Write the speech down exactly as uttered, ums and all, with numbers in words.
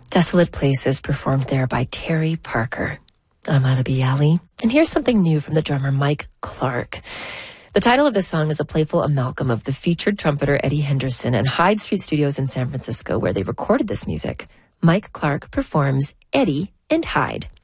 Desolate Places, performed there by Terry Parker. I'm Ida Bialy, and here's something new from the drummer Mike Clark. The title of this song is a playful amalgam of the featured trumpeter Eddie Henderson and Hyde Street Studios in San Francisco, where they recorded this music. Mike Clark performs Eddie and Hyde.